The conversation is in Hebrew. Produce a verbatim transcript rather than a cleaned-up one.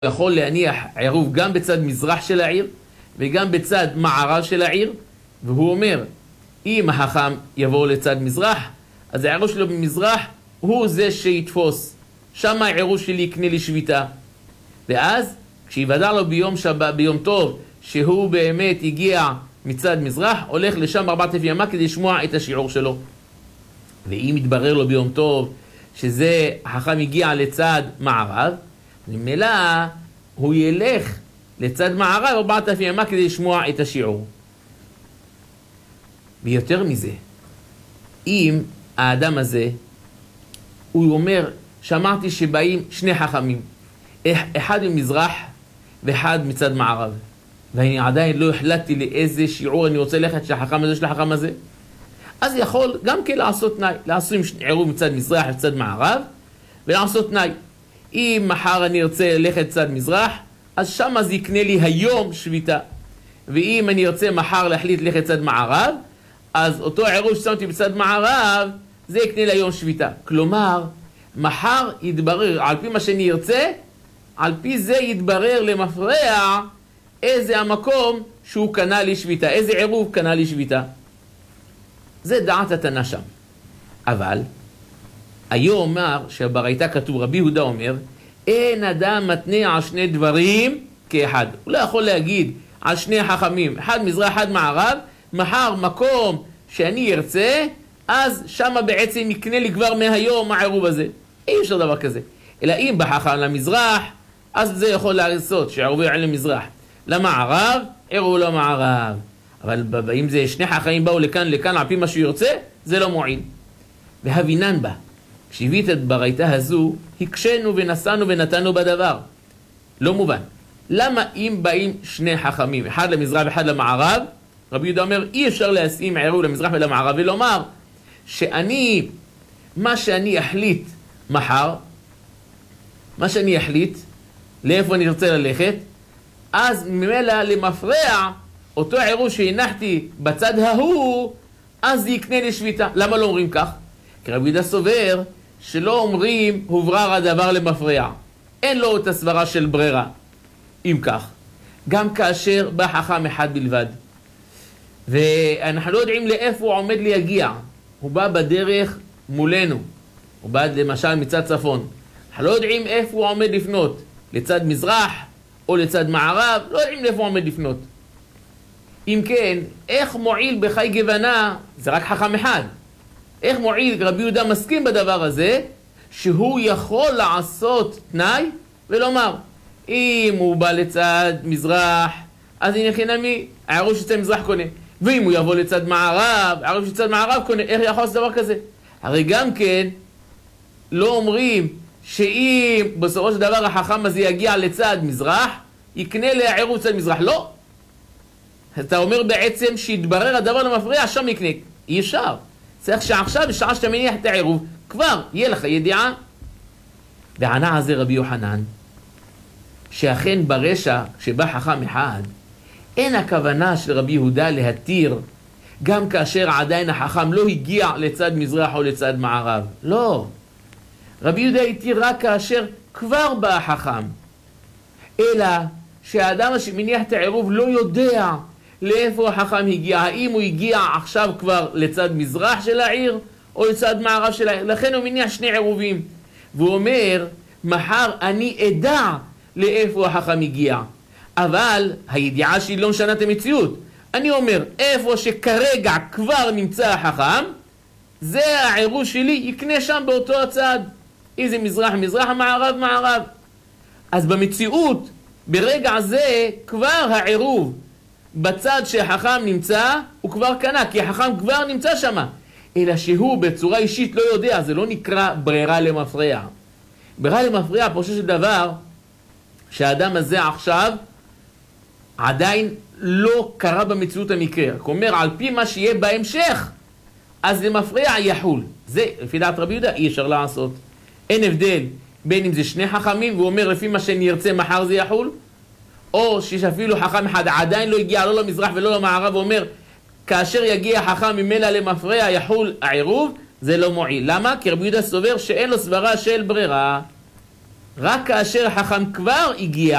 יכול להניח עירוב גם בצד מזרח של העיר וגם בצד מערב של העיר, והוא אומר, אם החכם יבוא לצד מזרח, אז העירוב שלו במזרח הוא זה שיתפוס. שם העירוב שלי יקנה לי שביתה. ואז, כשיוודע לו ביום שבת, ביום טוב, שהוא באמת הגיע מצד מזרח, הולך לשם ארבעת אלפים ימה כדי לשמוע את השיעור שלו. ואם יתברר לו ביום טוב שזה החכם הגיע לצד מערב, ממילא הוא ילך לצד מערב ארבעת אלפים ימה כדי לשמוע את השיעור. ויותר מזה, אם האדם הזה, הוא אומר, שמעתי שבאים שני חכמים, אחד ממזרח ואחד מצד מערב, ואני עדיין לא החלטתי לאיזה שיעור אני רוצה ללכת של החכם הזה של החכם הזה, אז יכול גם כן לעשות תנאי, לעשות עירוב מצד מזרח וצד מערב, ולעשות תנאי. אם מחר אני ארצה ללכת צד מזרח, אז שם זה יקנה לי היום שביתה. ואם אני ארצה מחר להחליט ללכת צד מערב, אז אותו עירוב ששמתי בצד מערב, זה יקנה לי היום שביתה. כלומר, מחר יתברר, על פי מה שאני ארצה, על פי זה יתברר למפרע איזה המקום שהוא קנה לי שביתה, איזה עירוב קנה לי שביתה. זה דעת התנא שם. אבל, היום אומר שבראיתא כתוב, רבי יהודה אומר, אין אדם מתנה על שני דברים כאחד. הוא לא יכול להגיד על שני חכמים, אחד מזרח, אחד מערב, מחר מקום שאני ארצה, אז שם בעצם יקנה לי כבר מהיום העירוב הזה. אי אפשר דבר כזה. אלא אם בחכם למזרח, אז זה יכול לעשות שהעירוב יעלה למזרח. למערב, עירוב למערב. אבל אם זה שני חכמים באו לכאן לכאן על פי מה שהוא ירצה, זה לא מועיל. והבינן בה, כשהביא את בראיתא הזו, הקשנו ונסענו ונתנו בדבר. לא מובן. למה אם באים שני חכמים, אחד למזרח ואחד למערב, רבי יהודה אומר, אי אפשר להסעים עירוב למזרח ולמערב, ולומר שאני, מה שאני אחליט מחר, מה שאני אחליט, לאיפה אני רוצה ללכת, אז ממילא למפרע, אותו עירוב שהנחתי בצד ההוא, אז זה יקנה לי שביתה. למה לא אומרים כך? כי רבי יהודה סובר שלא אומרים הוברר הדבר למפרע. אין לו את הסברה של ברירה. אם כך, גם כאשר בא חכם אחד בלבד, ואנחנו לא יודעים לאיפה הוא עומד להגיע, הוא בא בדרך מולנו, הוא בא למשל מצד צפון, אנחנו לא יודעים איפה הוא עומד לפנות, לצד מזרח או לצד מערב, לא יודעים לאיפה הוא עומד לפנות. אם כן, איך מועיל בחי גוונה, זה רק חכם אחד, איך מועיל רבי יהודה מסכים בדבר הזה, שהוא יכול לעשות תנאי ולומר, אם הוא בא לצד מזרח, אז הנה חינמי, העירוב שצד מזרח קונה. ואם הוא יבוא לצד מערב, העירוב שצד מערב קונה. איך יכול לעשות דבר כזה? הרי גם כן, לא אומרים שאם בסופו של דבר החכם הזה יגיע לצד מזרח, יקנה לעירוב צד מזרח. לא. אתה אומר בעצם שיתברר הדבר למפריע, שם יקנה. אי אפשר. צריך שעכשיו, בשעה שאתה מניח את העירוב, כבר יהיה לך ידיעה. וענה על זה רבי יוחנן, שאכן ברשע, כשבא חכם אחד, אין הכוונה של רבי יהודה להתיר, גם כאשר עדיין החכם לא הגיע לצד מזרח או לצד מערב. לא. רבי יהודה התיר רק כאשר כבר בא החכם. אלא שהאדם שמניח את העירוב לא יודע לאיפה החכם הגיע. האם הוא הגיע עכשיו כבר לצד מזרח של העיר או לצד מערב של העיר. לכן הוא מניח שני עירובים. והוא אומר, מחר אני אדע לאיפה החכם הגיע. אבל הידיעה שלי לא משנה את המציאות. אני אומר, איפה שכרגע כבר נמצא החכם, זה העירוב שלי, יקנה שם באותו הצד. איזה מזרח, מזרח, מערב, מערב. אז במציאות, ברגע זה, כבר העירוב בצד שהחכם נמצא, הוא כבר קנה, כי החכם כבר נמצא שם. אלא שהוא בצורה אישית לא יודע, זה לא נקרא ברירה למפרע. ברירה למפרע, פרושו של דבר, שהאדם הזה עכשיו עדיין לא קרה במציאות המקרה. כלומר, על פי מה שיהיה בהמשך, אז למפרע יחול. זה, לפי דעת רבי יהודה, אי אפשר לעשות. אין הבדל בין אם זה שני חכמים, והוא אומר, לפי מה שאני ארצה מחר זה יחול, או שיש אפילו חכם אחד עדיין לא הגיע לא למזרח ולא למערב, ואומר, כאשר יגיע חכם ממילא למפרע יחול העירוב, זה לא מועיל. למה? כי רבי יהודה סובר שאין לו סברה של ברירה. רק כאשר החכם כבר הגיע